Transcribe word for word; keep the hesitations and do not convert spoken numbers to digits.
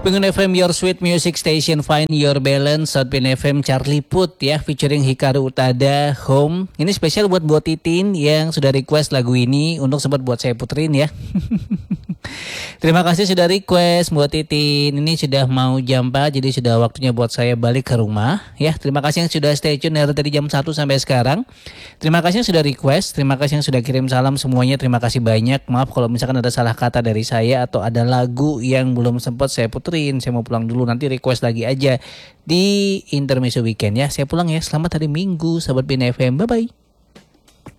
Pengen F M Your Sweet Music Station, Find Your Balance, Southpin F M Charlie Puth ya, featuring Hikaru Utada, Home. Ini spesial buat buat Titin yang sudah request lagu ini untuk sempat buat saya puterin ya. Terima kasih sudah request buat Titin. Ini sudah mau jam empat, jadi sudah waktunya buat saya balik ke rumah ya. Terima kasih yang sudah stay tune dari tadi jam satu sampai sekarang. Terima kasih yang sudah request, terima kasih yang sudah kirim salam semuanya. Terima kasih banyak. Maaf kalau misalkan ada salah kata dari saya atau ada lagu yang belum sempat saya puterin. Saya mau pulang dulu, nanti request lagi aja di Intermezzo Weekend ya. Saya pulang ya. Selamat hari Minggu sahabat Bin F M. Bye bye.